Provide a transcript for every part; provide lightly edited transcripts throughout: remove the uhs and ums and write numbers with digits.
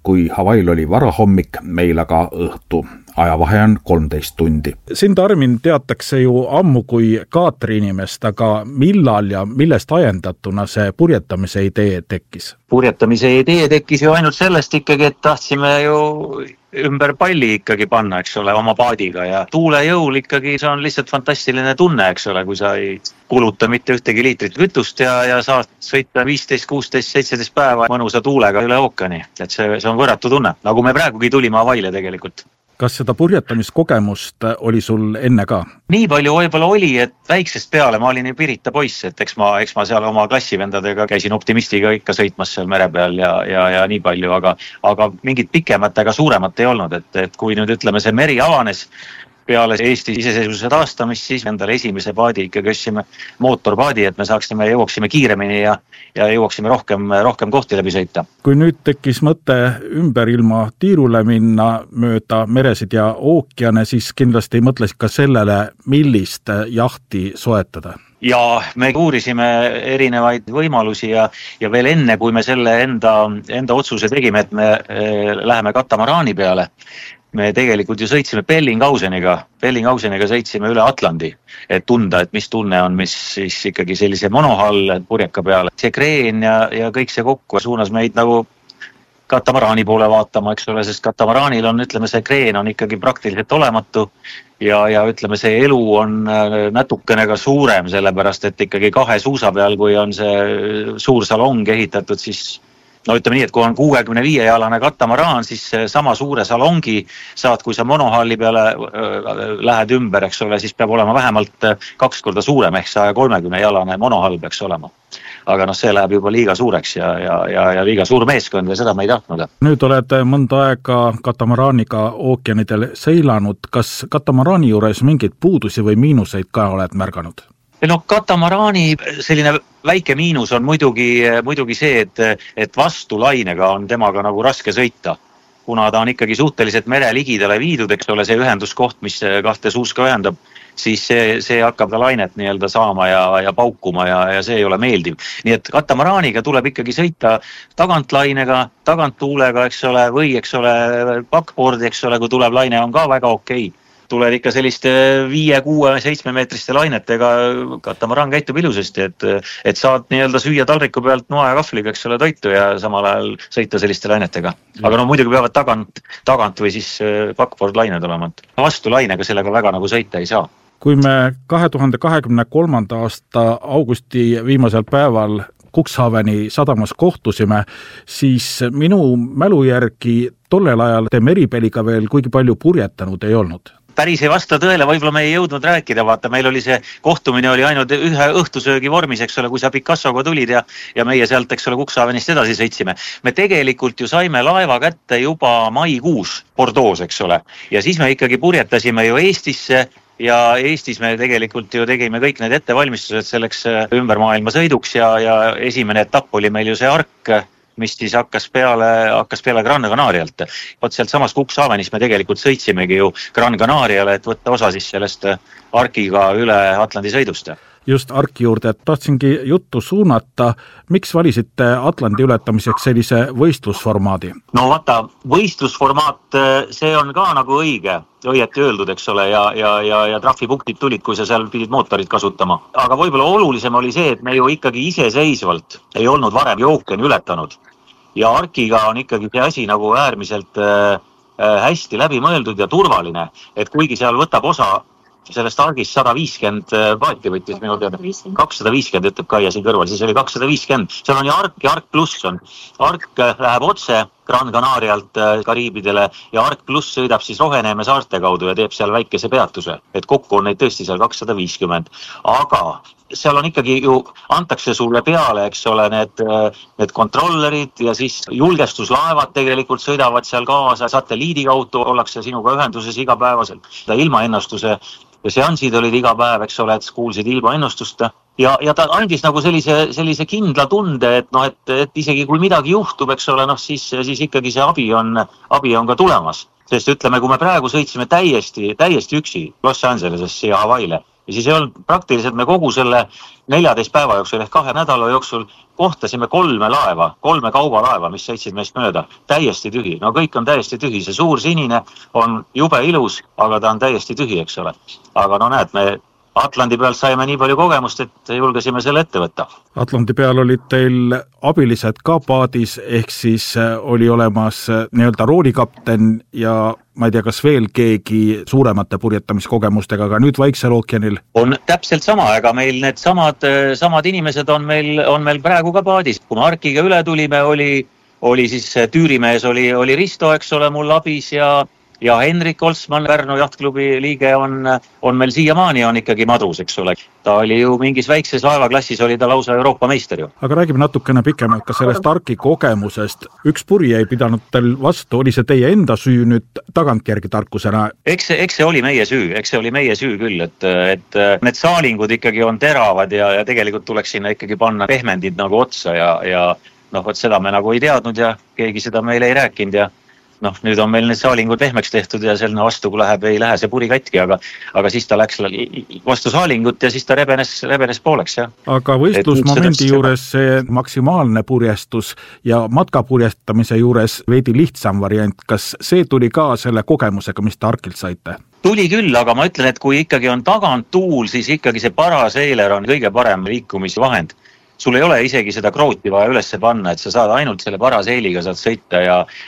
kui Hawaii'l oli varahommik, meil aga õhtu. Ajavahe on 13 tundi. Sind, Armin, teatakse ju ammu kui kaatriinimest, aga millal ja millest ajendatuna see purjetamise idee tekkis? Purjetamise idee tekkis ju ainult sellest ikkagi, et tahtsime ju ümber palli ikkagi panna, eks ole, oma paadiga ja tuule jõul ikkagi see on lihtsalt fantastiline tunne, eks ole, kui sa ei kuluta mitte ühtegi liitrit kütust ja saad sõita 15, 16, 17 päeva mõnusa tuulega üle ookeani. Et see on võrratu tunne, nagu me praegugi tulime Hawaii'le tegelikult. Kas seda purjetamiskogemust oli sul enne ka? Nii palju võib-olla oli, et väiksest peale ma olin ju Pirita poiss, et eks ma seal oma klassivendadega käisin optimistiga ikka sõitmas seal mere peal ja nii palju, aga mingit pikemat ega suuremat ei olnud, et kui nüüd ütleme see meri avanes peale Eesti iseseisvuse taastamist, siis endale esimese paadi ikka kössime mootorpaadi, et me jõuaksime kiiremini ja jõuaksime rohkem kohti läbi sõita. Kui nüüd tekkis mõte ümber ilma tiirule minna mööda meresid ja ookeane, siis kindlasti mõtlesid ka sellele, millist jahti soetada. Ja me uurisime erinevaid võimalusi ja veel enne, kui me selle enda otsuse tegime, et me läheme katamaraani peale, me tegelikult ju sõitsime Bellinghauseeniga sõitsime üle Atlandi, et tunda, et mis tunne on, mis siis ikkagi sellise monohall purjeka peale. See kreen ja kõik see kokku suunas meid nagu katamaraani poole vaatama, eks ole, sest katamaraanil on, ütleme, see kreen on ikkagi praktiliselt olematu ja ütleme, see elu on natukene ka suurem, sellepärast, et ikkagi 2 suusa peal, kui on see suur salong ehitatud, siis no ütleme nii, et kui on 65-jalane katamaraan, siis sama suure salongi saad, kui sa monohalli peale lähed ümber, eks ole, siis peab olema vähemalt 2 korda suurem, ehk 130-jalane monohall peaks olema. Aga see läheb juba liiga suureks ja liiga suur meeskond ja seda me ei tahtnud. Nüüd oled mõnda aega katamaraaniga ookeanidel seilanud. Kas katamaraani juures mingeid puudusi või miinuseid ka oled märganud? No katamaraani selline väike miinus on muidugi see, et vastu lainega on temaga nagu raske sõita, kuna ta on ikkagi suhteliselt mere ligidale viidud, eks ole, see ühenduskoht, mis 2 suuska ühendab, siis see hakkab ta lainet nii-öelda saama ja paukuma ja see ei ole meeldiv. Nii et katamaraaniga tuleb ikkagi sõita tagantlainega, taganttuulega, eks ole, või eks ole, backboardi, eks ole, kui tuleb laine on ka väga okei. Tuled ikka selliste 5, 6, 7 meetriste lainetega, katamaraan käitub ilusasti, et saad nii-öelda süüa taldriku pealt noa ja kahvliga, eks ole, toitu ja samal ajal sõita selliste lainetega. Aga muidugi peavad tagant või siis backboard lained olema. Vastu lainega sellega väga nagu sõita ei saa. Kui me 2023. aasta augusti viimasel päeval Cuxhaveni sadamas kohtusime, siis minu mälu järgi tollel ajal te meripeliga veel kuigi palju purjetanud ei olnud. Päris ei vasta tõele, võib-olla me ei jõudnud rääkida, vaata, meil oli see kohtumine oli ainult ühe õhtusöögi vormis, eks ole, kui sa Picassoga tulid ja meie sealt, eks ole, Cuxhavenist edasi sõitsime. Me tegelikult ju saime laeva kätte juba maikuus Bordeaux, eks ole, ja siis me ikkagi purjetasime ju Eestisse ja Eestis me tegelikult ju tegime kõik need ettevalmistused selleks ümber maailma sõiduks ja esimene etapp oli meil ju see Ark, mis siis hakkas peale Gran Canarialt. Võt sealt samas Cuxhavenis me tegelikult sõitsimegi ju Gran Canariale, et võtta osa siis sellest Arkiga üle Atlandi sõidust. Just Arki juurde, et tahtsingi juttu suunata. Miks valisite Atlandi ületamiseks sellise võistlusformaadi? No vaata, võistlusformaat, see on ka nagu õieti öeldud, eks ole, ja trahvipunktid tulid, kui sa seal pidid mootorit kasutama. Aga võib-olla olulisem oli see, et me ju ikkagi iseseisvalt ei olnud varem ookeani ületanud. Ja Arkiga on ikkagi see asi nagu äärmiselt hästi läbi mõeldud ja turvaline, et kuigi seal võtab osa sellest Arkist 150 paati võttis minu teada. 250 ütleb Kaia siin kõrval, siis oli 250. Seal on ju Ark ja Ark pluss on. Ark läheb otse Gran Canarialt Kariibidele ja Ark pluss sõidab siis Roheneeme saarte kaudu ja teeb seal väikese peatuse. Et kokku on neid tõesti seal 250. Aga seal on ikkagi ju, antakse sulle peale, eks ole, need kontrollerid ja siis julgestuslaevad tegelikult sõidavad seal kaasa, satelliidi kaudu ollakse sinuga ühenduses igapäevaselt. Ilmaennustuse ja seansid olid iga päev, eks ole, et kuulsid ilmaennustust ja ta andis nagu sellise kindla tunde, et isegi kui midagi juhtub, eks ole, siis ikkagi see abi on ka tulemas. Sest ütleme, kui me praegu sõitsime täiesti üksi Los Angelesesse ja Hawaii'le, Ja siis ei olnud praktiliselt me kogu selle 14 päeva jooksul ehk 2 nädala jooksul kohtasime 3 laeva, 3 kaubalaeva, mis sõitsid meist mööda. Täiesti tühi. No kõik on täiesti tühi. See suur sinine on jube ilus, aga ta on täiesti tühi, eks ole. Aga no näed, me Atlandi peal saime nii palju kogemust, et julgesime selle ette võtta. Atlandi peal olid teil abilised ka paadis, ehk siis oli olemas nii-öelda roolikapten ja ma ei tea, kas veel keegi suuremate purjetamiskogemustega, aga nüüd Vaiksel ookeanil? On täpselt sama, aga meil need samad inimesed on meil praegu ka paadis. Kui me Arkiga üle tulime, oli siis tüürimees oli Risto, eks ole, mul abis ja Henrik Olsmann, Pärnu jahtklubi liige on meil siiamaani on ikkagi madrus, eks ole. Ta oli ju mingis väikses laevaklassis, oli ta lausa Euroopa meister ju. Aga räägime natukene pikemalt ka sellest Arki kogemusest. Üks puri ei pidanud teil vastu, oli see teie enda süü nüüd tagantjärgi tarkusena? Eks see oli meie süü küll, et need saalingud ikkagi on teravad ja tegelikult tuleks sinna ikkagi panna pehmendid nagu otsa ja võt seda me nagu ei teadnud ja keegi seda meile ei rääkinud ja nüüd on meil need saalingud pehmeks tehtud ja selline vastu, kui ei lähe see puri katki, aga siis ta läks vastu saalingut ja siis ta rebenes pooleks, jah. Aga võistlusmomendi juures see maksimaalne purjestus ja matkapurjestamise juures veidi lihtsam variant, kas see tuli ka selle kogemusega, mis te Arkilt saite? Tuli küll, aga ma ütlen, et kui ikkagi on tagant tuul, siis ikkagi see paraseiler on kõige parem liikumisvahend. Sul ei ole isegi seda krooti vaja ülesse panna, et sa saad ainult selle paraseiliga saad sõita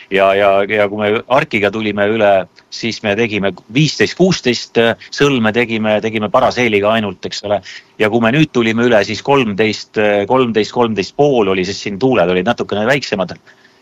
ja kui me Arkiga tulime üle, siis me tegime 15-16 sõlme, tegime paraseiliga ainult, eks ole. Ja kui me nüüd tulime üle, siis 13 pool oli, sest siin tuuled olid natukene väiksemad.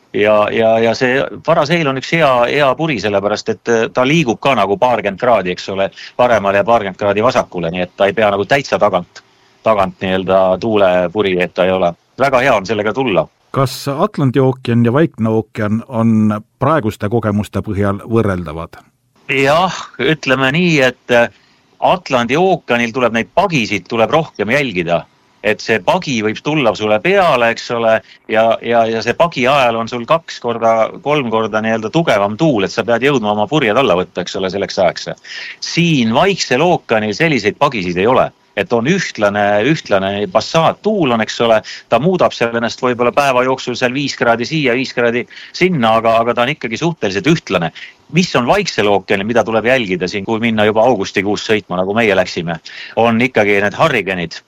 Ja see paraseil on üks hea puri, sellepärast, et ta liigub ka nagu 20 kraadi, eks ole, paremale ja 20 kraadi vasakule, nii et ta ei pea nagu täitsa tagant nii-öelda tuulepuri, et ta ei ole. Väga hea on sellega tulla. Kas Atlandi ookean ja Vaikne ookean on praeguste kogemuste põhjal võrreldavad? Jah, ütleme nii, et Atlandi ookeanil tuleb neid pagisid tuleb rohkem jälgida. Et see pagi võib tulla sulle peale, eks ole, ja see pagi ajal on sul 2 korda, 3 korda nii-öelda tugevam tuul, et sa pead jõudma oma purjed alla võtta, eks ole, selleks ajaks. Siin Vaiksel ookeanil selliseid pagisid ei ole. Et on ühtlane passaat tuul on, eks ole, ta muudab seal ennast võib-olla päeva jooksul seal 5 kraadi siia, 5 kraadi sinna, aga ta on ikkagi suhteliselt ühtlane. Mis on Vaiksel ookeanil, mida tuleb jälgida siin, kui minna juba augustikuus sõitma, nagu meie läksime, on ikkagi need hurrikanid.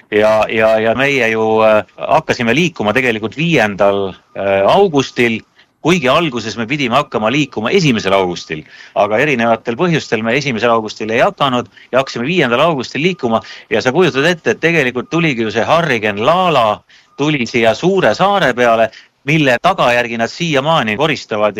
Ja meie ju hakkasime liikuma tegelikult 5. augustil, kuigi alguses me pidime hakkama liikuma 1. augustil, aga erinevatel põhjustel me 1. augustil ei hakanud ja hakkasime 5. augustil liikuma ja sa kujutad ette, et tegelikult tuligi ju see Hurrikan Lala, tuli siia suure saare peale, mille tagajärgi nad siiamaani koristavad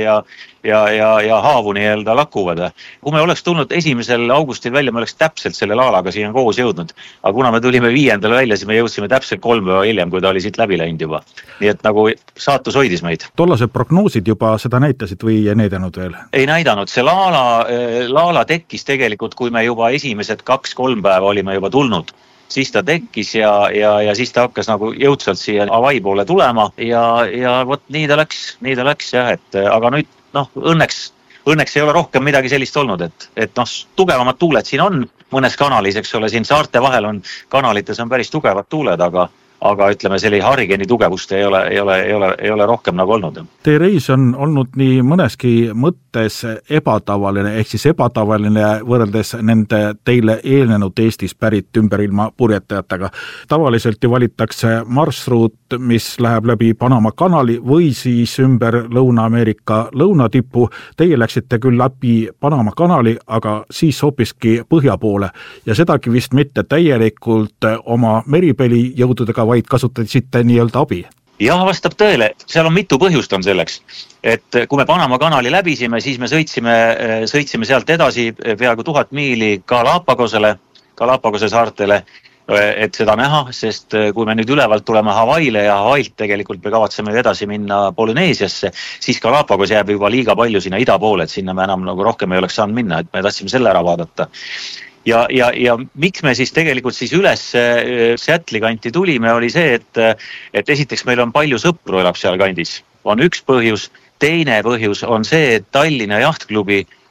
ja haavu nii-öelda lakuvad. Kui me oleks tulnud 1. augustil välja, me oleks täpselt selle Laalaga siia koos jõudnud. Aga kuna me tulime 5. välja, siis me jõudsime täpselt 3 päeva hiljem, kui ta oli siit läbi läinud juba. Nii et nagu saatus hoidis meid. Tollased prognoosid juba seda näitasid või ei näidanud veel? Ei näidanud. See Laala tekkis tegelikult, kui me juba esimesed 2-3 päeva olime juba tulnud. Siis ta tekkis ja siis ta hakkas nagu jõudsalt siia Hawaii poole tulema ja võt nii ta läks jah, et aga nüüd õnneks ei ole rohkem midagi sellist olnud, et tugevamad tuuled siin on mõnes kanalis, eks ole, siin saarte vahel on kanalites on päris tugevad tuuled, aga ütleme, selline Hurrikani tugevust ei ole rohkem nagu olnud. Teie reis on olnud nii mõneski mõttes ebatavaline, ehk siis ebatavaline võrreldes nende teile eelnenud Eestis pärit ümberilma purjetajatega. Tavaliselt ju valitakse marsruut, mis läheb läbi Panama kanali või siis ümber Lõuna-Ameerika lõunatipu. Teie läksite küll läbi Panama kanali, aga siis hoopiski põhja poole ja sedagi vist mitte täielikult oma meripeli jõududega, vaid kasutasite nii-öelda abi. Jah, vastab tõele. Seal on mitu põhjust on selleks. Et kui me Panama kanali läbisime, siis me sõitsime sealt edasi peaaegu 1000 miili Galapagose saartele, et seda näha, sest kui me nüüd ülevalt tuleme Hawaiile ja Hawaiilt tegelikult me kavatseme edasi minna Polüneesiasse, siis Galapagos jääb juba liiga palju sinna ida poole, et sinna me enam nagu rohkem ei oleks saanud minna, et me tahtsime selle ära vaadata. Ja miks me siis tegelikult siis üles Seattle'i kanti tulime, oli see, et esiteks meil on palju sõpru elab seal kandis. On üks põhjus, teine põhjus on see, et Tallinna jahtklubi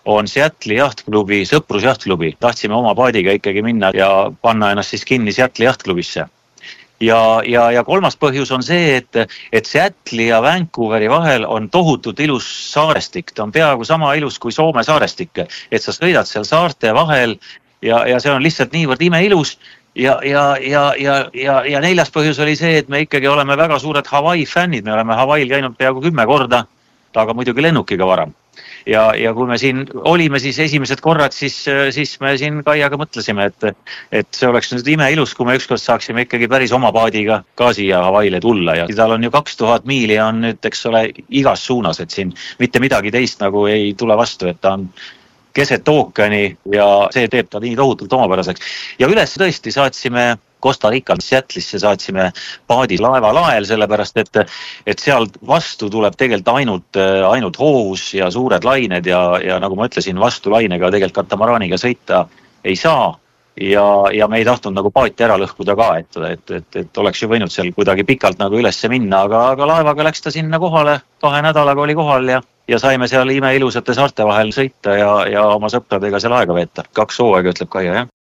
on Seattle'i jahtklubi, sõprusjahtklubi. Tahtsime oma paadiga ikkagi minna ja panna ennast siis kinni Seattle'i jahtklubisse. Ja kolmas põhjus on see, et Seattle'i ja Vancouveri vahel on tohutult ilus saarestik. Ta on peaaegu sama ilus kui Soome saarestik, et sa sõidad seal saarte vahel ja see on lihtsalt niivõrd imeilus. Ja neljas põhjus oli see, et me ikkagi oleme väga suured Hawaii fännid. Me oleme Hawaii'l käinud peaaegu 10 korda, aga muidugi lennukiga varem. Ja kui me siin olime siis esimesed korrad, siis me siin Kaiaga mõtlesime, et see oleks nüüd imeilus, kui me ükskord saaksime ikkagi päris oma paadiga ka siia Hawaii'le tulla. Ja tal on ju 2000 miili on nüüd, eks ole, igas suunas, et siin mitte midagi teist nagu ei tule vastu, et ta on keset ookeani ja see teeb ta nii tohutult omapäraseks. Ja üles tõesti saatsime Costa Ricalt Seattle'isse saatsime paadi laevalael, sellepärast, et seal vastu tuleb tegelikult ainult hoovus ja suured lained ja nagu ma ütlesin, vastu lainega tegelikult katamaraaniga sõita ei saa ja me ei tahtnud nagu paati ära lõhkuda ka, et oleks ju võinud seal kuidagi pikalt nagu ülesse minna, aga laevaga läks ta sinna kohale, 2 nädalaga oli kohal ja saime seal imeilusate saarte vahel sõita ja oma sõpradega seal aega veeta. 2 hooaega, ütleb Kaia, jah.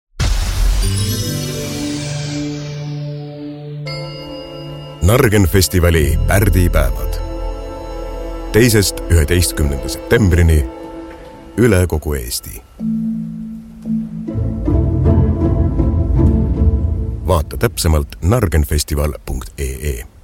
Nargen-festivali pärdipäevad 2.–11. septembrini üle kogu Eesti. Vaata täpsemalt nargenfestival.ee